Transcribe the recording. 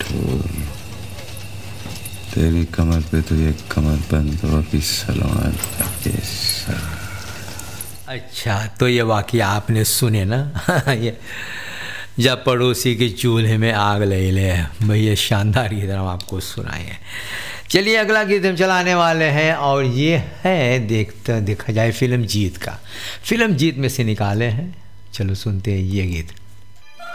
बैठो, तेरी कमर पे तो ये कमर बंद और भी सलाम। अच्छा, तो ये वाक़या आपने सुने ना ये जब पड़ोसी के चूल्हे में आग ले ले, भैया शानदार गीत हम आपको सुनाए हैं। चलिए अगला गीत हम चलाने वाले हैं और ये है देखा जाए फिल्म जीत का, फिल्म जीत में से निकाले हैं। चलो सुनते हैं ये गीत।